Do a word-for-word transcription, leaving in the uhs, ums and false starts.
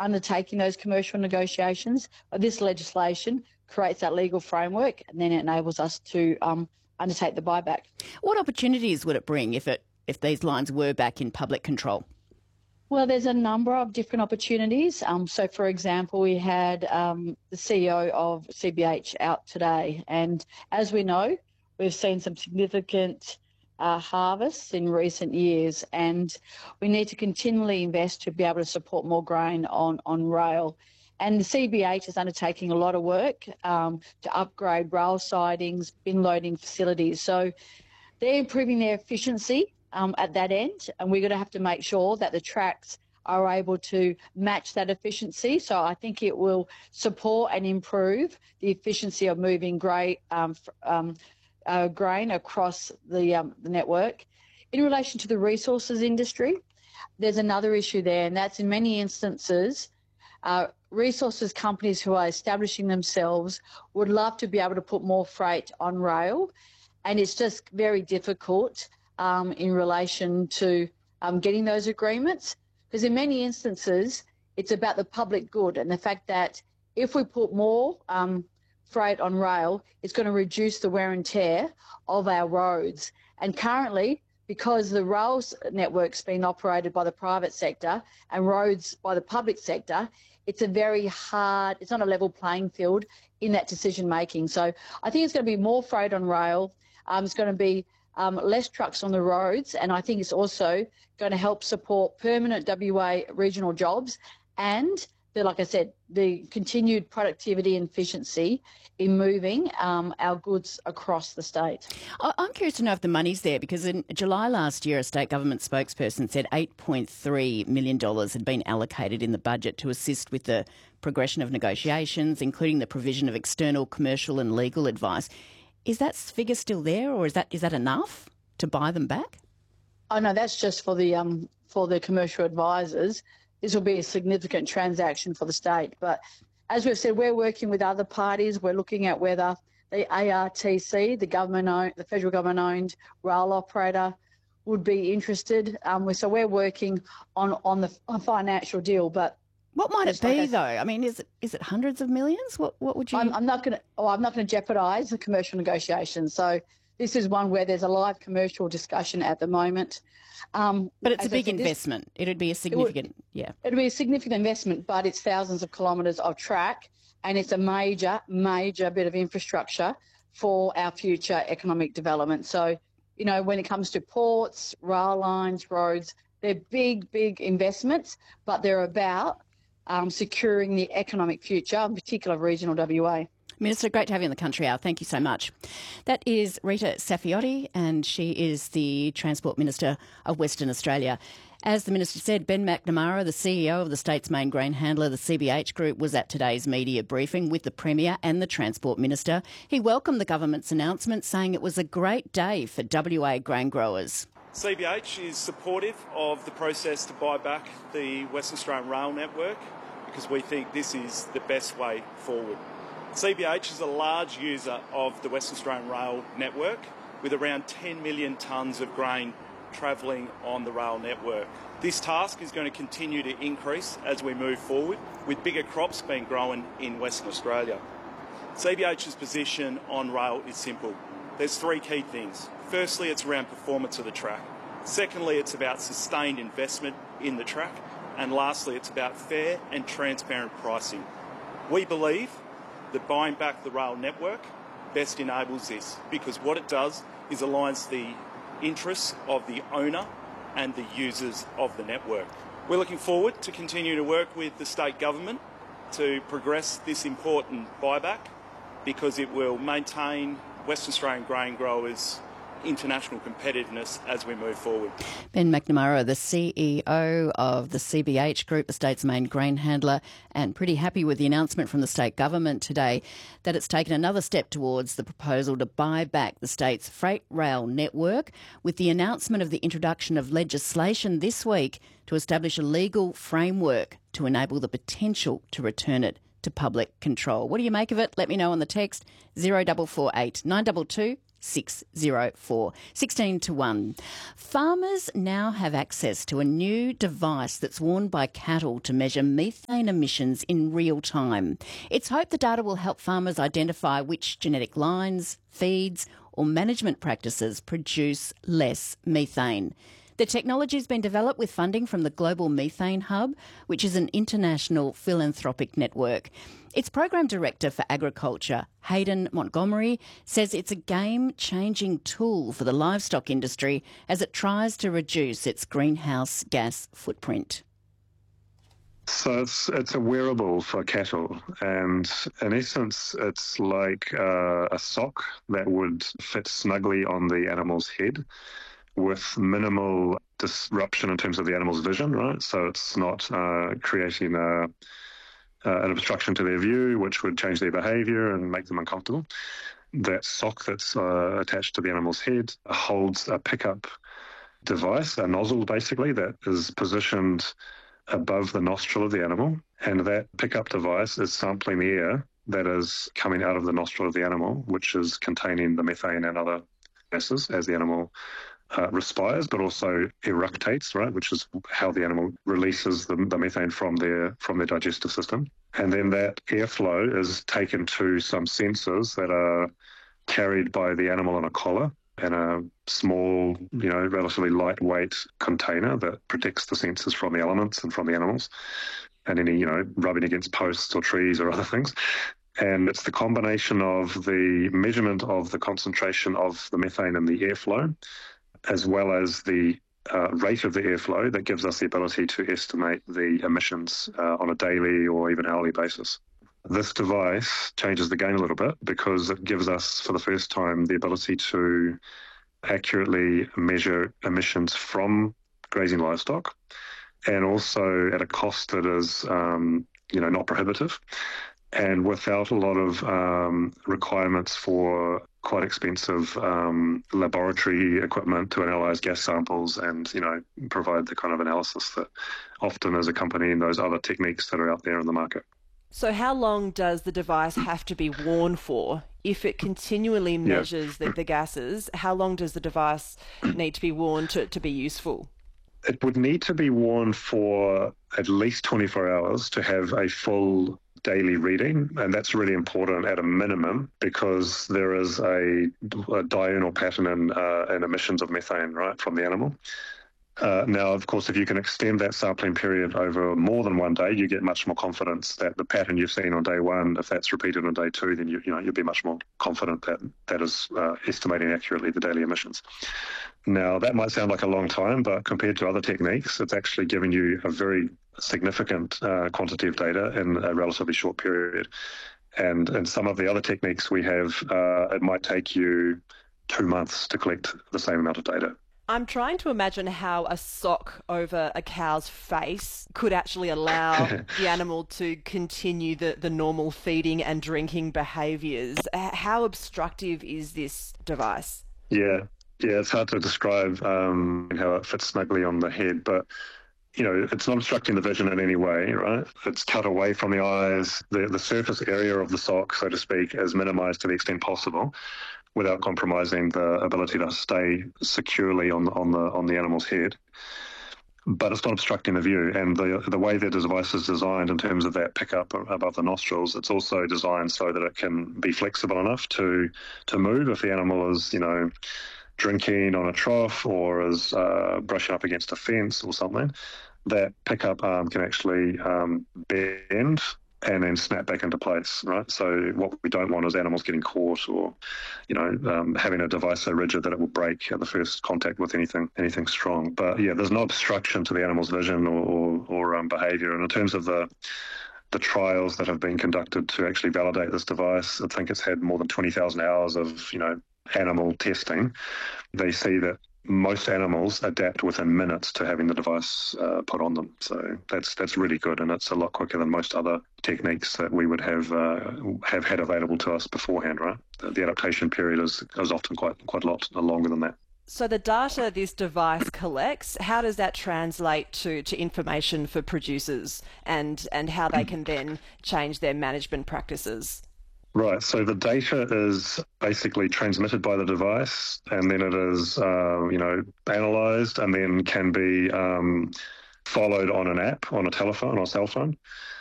undertaking those commercial negotiations. This legislation creates that legal framework and then it enables us to um, undertake the buyback. What opportunities would it bring if it if these lines were back in public control? Well, there's a number of different opportunities. Um, so, for example, we had um, the C E O of C B H out today, and as we know, we've seen some significant uh, harvests in recent years, and we need to continually invest to be able to support more grain on, on rail. And the C B H is undertaking a lot of work um, to upgrade rail sidings, bin loading facilities. So they're improving their efficiency um, at that end, and we're going to have to make sure that the tracks are able to match that efficiency. So I think it will support and improve the efficiency of moving grain, um, um, uh, grain across the, um, the network. In relation to the resources industry, there's another issue there, and that's in many instances, uh, resources companies who are establishing themselves would love to be able to put more freight on rail, and it's just very difficult um, in relation to um, getting those agreements, because in many instances it's about the public good and the fact that if we put more um, freight on rail, it's going to reduce the wear and tear of our roads. And currently, because the rail network's been operated by the private sector and roads by the public sector, it's a very hard, it's not a level playing field in that decision making. So I think it's going to be more freight on rail. Um, it's going to be um, less trucks on the roads. And I think it's also going to help support permanent W A regional jobs and, the, like I said, the continued productivity and efficiency in moving um, our goods across the state. I'm curious to know if the money's there, because in July last year, a state government spokesperson said eight point three million dollars had been allocated in the budget to assist with the progression of negotiations, including the provision of external commercial and legal advice. Is that figure still there, or is that is that enough to buy them back? Oh no, that's just for the um for the commercial advisors. This will be a significant transaction for the state. But as we've said, we're working with other parties. We're looking at whether the A R T C, the government-owned, the federal government-owned rail operator, would be interested. Um, so we're working on on the on financial deal. But what might it be, like though? I mean, is it is it hundreds of millions? What what would you? I'm, I'm not going to. Oh, I'm not going to jeopardise the commercial negotiations. So this is one where there's a live commercial discussion at the moment. Um, but it's a big said, investment. This, It'd be a significant, it would, yeah. It'd be a significant investment, but it's thousands of kilometres of track, and it's a major, major bit of infrastructure for our future economic development. So, you know, when it comes to ports, rail lines, roads, they're big, big investments, but they're about um, securing the economic future, in particular regional W A. Minister, great to have you in the country hour. Thank you so much. That is Rita Saffioti, and she is the Transport Minister of Western Australia. As the Minister said, Ben McNamara, the C E O of the state's main grain handler, the C B H Group, was at today's media briefing with the Premier and the Transport Minister. He welcomed the government's announcement, saying it was a great day for W A grain growers. C B H is supportive of the process to buy back the Western Australian rail network because we think this is the best way forward. C B H is a large user of the Western Australian rail network with around ten million tonnes of grain travelling on the rail network. This task is going to continue to increase as we move forward, with bigger crops being grown in Western Australia. C B H's position on rail is simple. There's three key things. Firstly, it's around performance of the track. Secondly, it's about sustained investment in the track. And lastly, it's about fair and transparent pricing. We believe that buying back the rail network best enables this, because what it does is aligns the interests of the owner and the users of the network. We're looking forward to continue to work with the state government to progress this important buyback, because it will maintain Western Australian grain growers' international competitiveness as we move forward. Ben McNamara, the C E O of the C B H Group, the state's main grain handler, and pretty happy with the announcement from the state government today that it's taken another step towards the proposal to buy back the state's freight rail network, with the announcement of the introduction of legislation this week to establish a legal framework to enable the potential to return it to public control. What do you make of it? Let me know on the text zero four four eight nine two two six zero four. sixteen to one. Farmers now have access to a new device that's worn by cattle to measure methane emissions in real time. It's hoped the data will help farmers identify which genetic lines, feeds or management practices produce less methane. The technology has been developed with funding from the Global Methane Hub, which is an international philanthropic network. Its Program Director for Agriculture, Hayden Montgomery, says it's a game-changing tool for the livestock industry as it tries to reduce its greenhouse gas footprint. So it's it's a wearable for cattle, and in essence, it's like uh, a sock that would fit snugly on the animal's head, with minimal disruption in terms of the animal's vision, right? So it's not uh, creating a, uh, an obstruction to their view, which would change their behaviour and make them uncomfortable. That sock that's uh, attached to the animal's head holds a pickup device, a nozzle basically, that is positioned above the nostril of the animal, and that pickup device is sampling the air that is coming out of the nostril of the animal, which is containing the methane and other gases as the animal Uh, respires, but also eructates, right, which is how the animal releases the, the methane from their from their digestive system. And then that airflow is taken to some sensors that are carried by the animal on a collar and a small, you know, relatively lightweight container that protects the sensors from the elements and from the animals and any, you know, rubbing against posts or trees or other things. And it's the combination of the measurement of the concentration of the methane in the airflow, as well as the uh, rate of the airflow, that gives us the ability to estimate the emissions uh, on a daily or even hourly basis. This device changes the game a little bit because it gives us, for the first time, the ability to accurately measure emissions from grazing livestock, and also at a cost that is, um, you know, not prohibitive, and without a lot of um, requirements for quite expensive um, laboratory equipment to analyse gas samples and, you know, provide the kind of analysis that often is accompanying those other techniques that are out there in the market. So how long does the device have to be worn for? If it continually measures yeah. the, the gases, how long does the device need to be worn to, to be useful? It would need to be worn for at least twenty-four hours to have a full daily reading, and that's really important at a minimum because there is a, a diurnal pattern in, uh, in emissions of methane, right, from the animal. Uh, now, of course, if you can extend that sampling period over more than one day, you get much more confidence that the pattern you've seen on day one, if that's repeated on day two, then you, you know, you'll be much more confident that that is uh, estimating accurately the daily emissions. Now, that might sound like a long time, but compared to other techniques, it's actually giving you a very significant uh, quantity of data in a relatively short period. And in some of the other techniques we have, uh, it might take you two months to collect the same amount of data. I'm trying to imagine how a sock over a cow's face could actually allow the animal to continue the, the normal feeding and drinking behaviours. How obstructive is this device? Yeah, yeah, it's hard to describe um, how it fits snugly on the head, but you know, it's not obstructing the vision in any way, right? It's cut away from the eyes. The, the surface area of the sock, so to speak, is minimised to the extent possible, without compromising the ability to stay securely on on the on the animal's head. But it's not obstructing the view, and the the way the device is designed in terms of that pickup above the nostrils, it's also designed so that it can be flexible enough to to move if the animal is, you know, drinking on a trough or is uh, brushing up against a fence or something. That pickup arm can actually um, bend and then snap back into place, right? So what we don't want is animals getting caught or, you know, um, having a device so rigid that it will break at the first contact with anything anything strong. But yeah, there's no obstruction to the animal's vision or, or, or um, behaviour. And in terms of the the trials that have been conducted to actually validate this device, I think it's had more than twenty thousand hours of, you know, animal testing. They see that most animals adapt within minutes to having the device uh, put on them. So that's that's really good, and it's a lot quicker than most other techniques that we would have uh, have had available to us beforehand, right? The, the adaptation period is, is often quite quite a lot longer than that. So the data this device collects, how does that translate to, to information for producers and, and how they can then change their management practices? Right, so the data is basically transmitted by the device, and then it is, uh, you know, analysed, and then can be um, followed on an app, on a telephone, or cell phone.